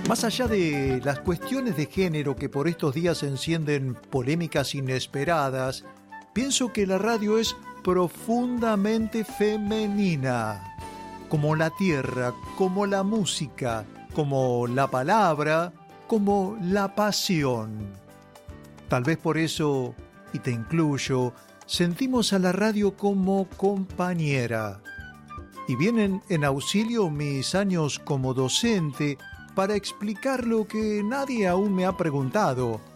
Más allá de las cuestiones de género que por estos días encienden polémicas inesperadas, pienso que la radio es profundamente femenina, como la tierra, como la música, como la palabra, como la pasión. Tal vez por eso, y te incluyo, sentimos a la radio como compañera. Y vienen en auxilio mis años como docente para explicar lo que nadie aún me ha preguntado.